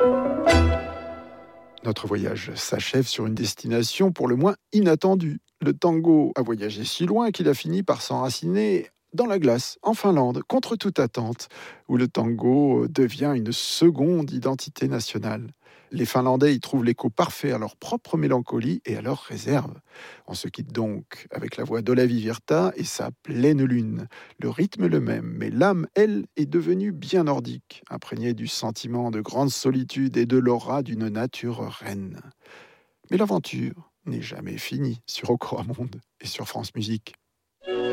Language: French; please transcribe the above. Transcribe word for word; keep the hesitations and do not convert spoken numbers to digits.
Notre voyage s'achève sur une destination pour le moins inattendue. Le tango a voyagé si loin qu'il a fini par s'enraciner dans la glace, en Finlande, contre toute attente, où le tango devient une seconde identité nationale. Les Finlandais y trouvent l'écho parfait à leur propre mélancolie et à leurs réserves. On se quitte donc avec la voix d'Olavi Virta et sa pleine lune. Le rythme est le même, mais l'âme, elle, est devenue bien nordique, imprégnée du sentiment de grande solitude et de l'aura d'une nature reine. Mais l'aventure n'est jamais finie sur Okroamond et sur France Musique.